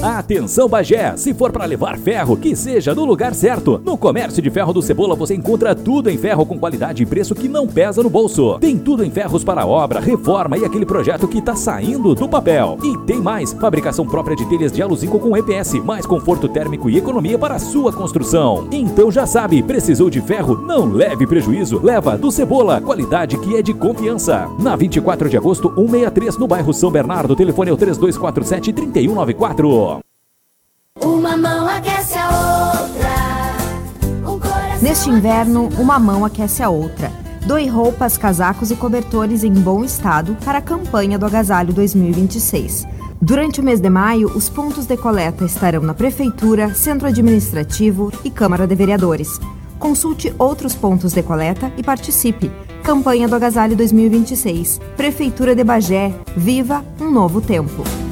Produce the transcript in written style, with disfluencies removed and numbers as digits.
Atenção Bagé, se for para levar ferro, que seja no lugar certo. No Comércio de Ferro do Cebola você encontra tudo em ferro com qualidade e preço que não pesa no bolso. Tem tudo em ferros para obra, reforma e aquele projeto que tá saindo do papel. E tem mais, fabricação própria de telhas de aluzinco com EPS, mais conforto térmico e economia para a sua construção. Então já sabe, precisou de ferro? Não leve prejuízo, leva do Cebola, qualidade que é de confiança. Na 24 de agosto, 163, no bairro São Bernardo, telefone é o 3247-3194. Uma mão aquece a outra. Neste inverno, uma mão aquece a outra. Doe roupas, casacos e cobertores em bom estado para a campanha do Agasalho 2026. Durante o mês de maio, os pontos de coleta estarão na Prefeitura, Centro Administrativo e Câmara de Vereadores. Consulte outros pontos de coleta e participe. Campanha do Agasalho 2026. Prefeitura de Bagé. Viva um novo tempo.